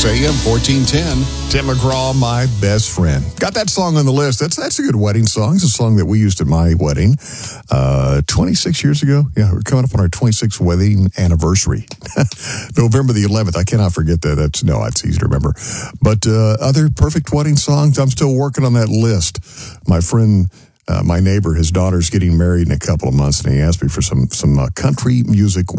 6 a.m., 1410. Tim McGraw, My Best Friend. Got that song on the list. That's a good wedding song. It's a song that we used at my wedding 26 years ago. Yeah, we're coming up on our 26th wedding anniversary. November the 11th. I cannot forget that. It's easy to remember. But other perfect wedding songs, I'm still working on that list. My friend... my neighbor, his daughter's getting married in a couple of months, and he asked me for some country music